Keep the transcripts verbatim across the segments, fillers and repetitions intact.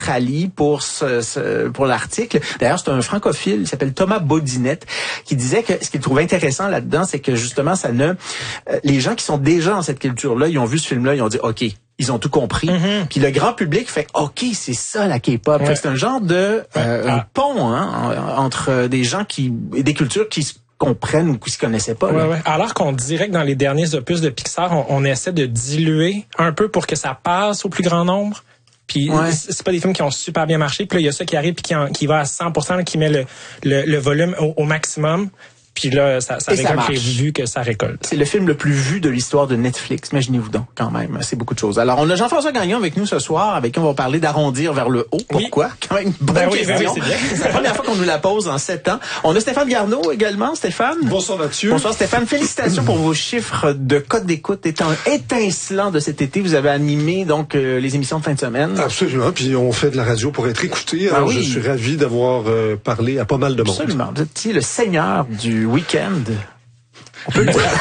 Ali pour ce, ce pour l'article. D'ailleurs, c'est un francophile, il s'appelle Thomas Baudinette, qui disait que ce qu'il trouvait intéressant là-dedans, c'est que justement, ça ne euh, les gens qui sont déjà dans cette culture-là, ils ont vu ce film-là, ils ont dit OK. Ils ont tout compris. Mm-hmm. Puis le grand public fait OK, c'est ça la K-pop. Ouais. Fait que c'est un genre de euh, un pont hein, entre des gens qui et des cultures qui se comprennent ou qui se connaissaient pas. Ouais, ouais. Alors qu'on dirait que dans les derniers opus de Pixar, on, on essaie de diluer un peu pour que ça passe au plus grand nombre. Puis ouais. c'est pas des films qui ont super bien marché. Puis là, il y a ça qui arrive puis qui, en, qui va à cent pour cent, là, qui met le, le, le volume au, au maximum. Puis là, ça, ça récolte les vues que ça récolte. C'est le film le plus vu de l'histoire de Netflix. Imaginez-vous donc, quand même. C'est beaucoup de choses. Alors, on a Jean-François Gagnon avec nous ce soir, avec qui on va parler d'arrondir vers le haut. Pourquoi? Oui. Quand même une bonne ben question. Oui, ben oui, c'est bien. C'est la première fois qu'on nous la pose en sept ans. On a Stéphane Garneau également. Stéphane. Bonsoir Mathieu. Bonsoir Stéphane. Félicitations pour vos chiffres de code d'écoute étant étincelants de cet été. Vous avez animé donc euh, les émissions de fin de semaine. Absolument. Puis on fait de la radio pour être écouté. Alors, ben oui. Je suis ravi d'avoir euh, parlé à pas mal de monde. Absolument. Vous êtes le seigneur du week-end. On peut le dire.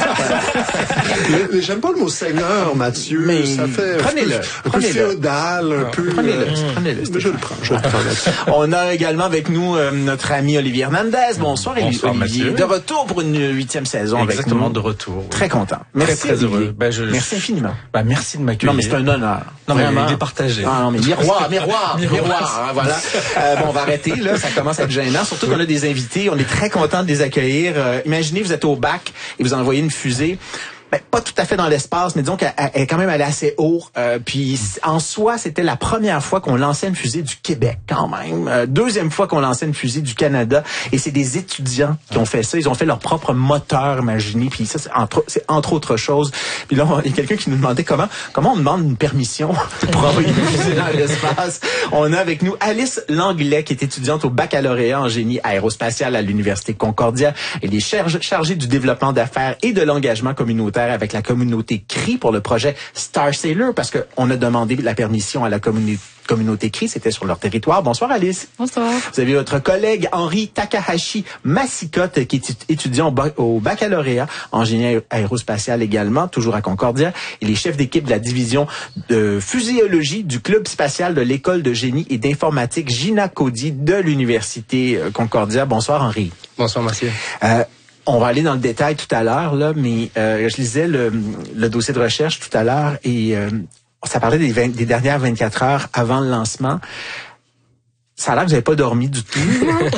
mais, j'aime pas le mot seigneur, Mathieu. Mais ça fait prenez-le, un peu, prenez-le. féodal, un peu. Prenez-le, euh, prenez-le. Mais je le prends. Je le prends. On a également avec nous euh, notre ami Olivier Hernandez. Bonsoir, Bonsoir Olivier. Mathieu. De retour pour une huitième saison. Exactement, avec nous. de retour. Très content. Merci, très, très heureux. Ben, je, merci infiniment. Ben, merci de m'accueillir. Non, mais c'est un honneur. Non, mais il est partagé. Ah, non, mais miroir, miroir, miroir. miroir hein, voilà. Euh, bon, on va arrêter, là. Ça commence à être gênant. Surtout qu'on a des invités. On est très content de les accueillir. Euh, imaginez, vous êtes au bac et vous envoyez une fusée. Ben, pas tout à fait dans l'espace, mais disons qu'elle est quand même allée assez haut. Euh, puis en soi, c'était la première fois qu'on lançait une fusée du Québec, quand même. Euh, deuxième fois qu'on lançait une fusée du Canada. Et c'est des étudiants qui ont fait ça. Ils ont fait leur propre moteur, imaginez. Puis ça, c'est entre, c'est entre autres choses. Puis là, il y a quelqu'un qui nous demandait comment comment on demande une permission pour envoyer une fusée dans l'espace. On a avec nous Alice Langlais, qui est étudiante au baccalauréat en génie aérospatial à l'Université Concordia. Elle est charge, chargée du développement d'affaires et de l'engagement communautaire avec la communauté C R I pour le projet Star Sailor, parce qu'on a demandé la permission à la communauté communauté C R I, c'était sur leur territoire. Bonsoir Alice. Bonsoir. Vous avez votre collègue Henri Takahashi Masikote, qui est étudiant au baccalauréat en génie aérospatial également, toujours à Concordia. Il est chef d'équipe de la division de fuséologie du club spatial de l'école de génie et d'informatique Gina Cody de l'Université Concordia. Bonsoir Henri. Bonsoir Mathieu. Euh, On va aller dans le détail tout à l'heure, là, mais euh, je lisais le, le dossier de recherche tout à l'heure et euh, ça parlait des, vingt, des dernières vingt-quatre heures avant le lancement. Ça a l'air que vous n'avez pas dormi du tout.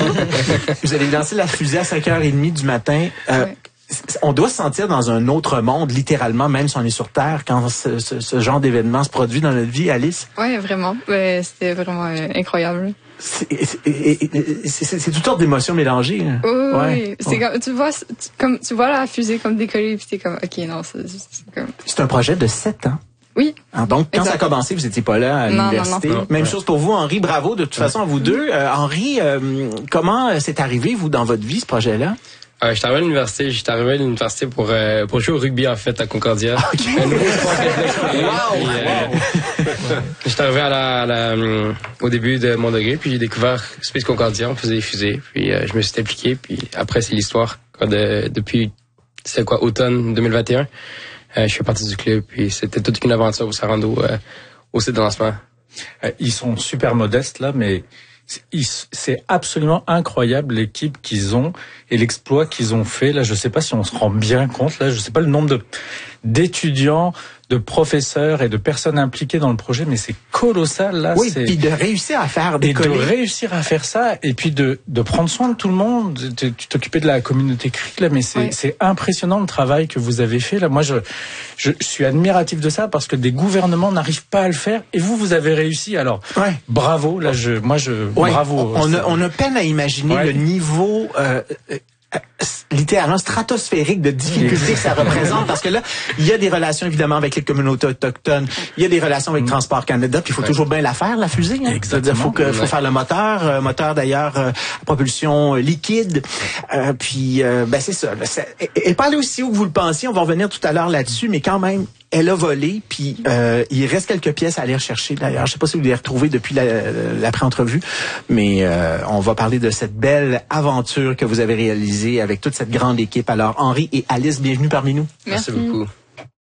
Vous avez lancé la fusée à cinq heures trente du matin. Euh, ouais. On doit se sentir dans un autre monde, littéralement, même si on est sur Terre, quand ce, ce, ce genre d'événement se produit dans notre vie, Alice. Oui, vraiment. Ouais, c'était vraiment euh, incroyable. C'est, c'est, c'est, c'est toutes sortes d'émotions mélangées. Hein. Oui, ouais. oui. C'est ouais. Comme, tu vois, tu, comme, tu vois la fusée comme décoller, puis t'es comme, OK, non, c'est, c'est comme... C'est un projet de sept ans. Oui. Alors donc, quand exact. Ça a commencé, vous n'étiez pas là à non, l'université. Non, non. Même ouais. chose pour vous, Henri. Bravo, de toute ouais. façon, à vous deux. Euh, Henri, euh, comment c'est arrivé, vous, dans votre vie, ce projet-là? Euh, j'étais arrivé à l'université, j'étais arrivé à l'université pour euh, pour jouer au rugby en fait à Concordia. Okay. Un nouveau sport que je voulais wow, wow. Euh, j'étais arrivé à la, à la um, au début de mon degré, puis j'ai découvert Space Concordia, on faisait des fusées, puis euh, je me suis impliqué, puis après c'est l'histoire quoi, de, depuis c'est quoi automne deux mille vingt et un. Euh, je suis parti du club, puis c'était toute une aventure au Sarando euh, au site de lancement. Euh, ils sont super modestes là, mais c'est absolument incroyable l'équipe qu'ils ont et l'exploit qu'ils ont fait. Là, je sais pas si on se rend bien compte. Là, je sais pas le nombre de d'étudiants, de professeurs et de personnes impliquées dans le projet, mais c'est colossal là. Oui, c'est... puis de réussir à faire décoller. Et de réussir à faire ça, et puis de de prendre soin de tout le monde. Tu t'occupais de la communauté C R I là, mais c'est oui. c'est impressionnant le travail que vous avez fait là. Moi, je je suis admiratif de ça parce que des gouvernements n'arrivent pas à le faire, et vous vous avez réussi. Alors, ouais. bravo. Là, je moi je ouais. bravo. On a, on a peine à imaginer ouais. le niveau. Euh, littéralement stratosphérique de difficultés que ça représente, parce que là, il y a des relations évidemment avec les communautés autochtones, il y a des relations avec mmh. Transport Canada, puis il faut ouais. toujours bien la faire, la fusée. Hein? C'est-à-dire, faut que, faut faire le moteur, euh, moteur d'ailleurs euh, propulsion euh, liquide, euh, puis euh, ben c'est ça. ça elle parle aussi où que vous le pensiez, on va revenir tout à l'heure là-dessus, mais quand même, elle a volé, puis euh, il reste quelques pièces à aller rechercher d'ailleurs. Je sais pas si vous les retrouvez depuis la, l'après-entrevue, mais euh, on va parler de cette belle aventure que vous avez réalisée avec toute cette grande équipe. Alors, Henri et Alice, bienvenue parmi nous. Merci, Merci beaucoup.